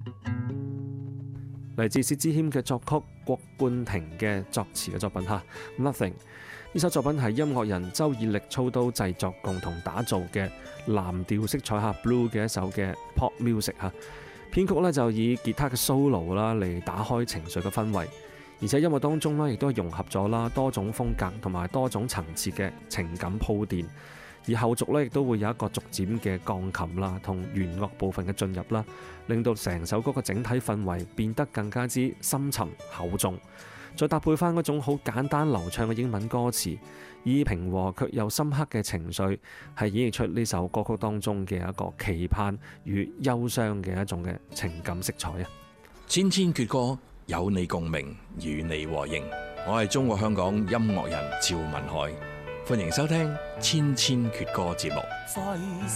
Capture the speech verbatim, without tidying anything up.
嚟自薛之謙嘅作曲，郭冠廷嘅作詞嘅作品嚇《Nothing》。呢首作品係音樂人周以力操刀製作，共同打造嘅藍調色彩下 blue 嘅一首嘅 pop music 嚇。編曲咧就以吉他嘅 solo 啦嚟打開情緒嘅氛圍，而且音樂當中咧亦都融合咗啦多種風格同埋多種層次嘅情感鋪墊。而後續咧亦都會有一個逐漸嘅鋼琴啦同弦樂部分嘅進入啦，令到成首歌嘅整體氛圍變得更加之深沉厚重。再搭配翻嗰種好簡單流暢嘅英文歌詞，以平和卻又深刻嘅情緒，係演繹出呢首歌曲當中嘅一個期盼與憂傷嘅一種嘅情感色彩啊！ 千千闕歌，有你共鳴，與你和應。我係中國香港音樂人趙文海，歡迎收聽千千闕歌節目。